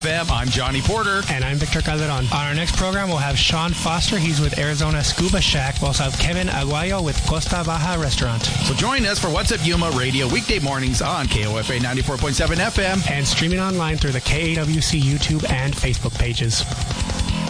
I'm Johnny Porter. And I'm Victor Calderon. On our next program, we'll have Sean Foster. He's with Arizona Scuba Shack. We'll also have Kevin Aguayo with Costa Baja Restaurant. So join us for What's Up Yuma Radio weekday mornings on KOFA 94.7 FM. And streaming online through the KAWC YouTube and Facebook pages.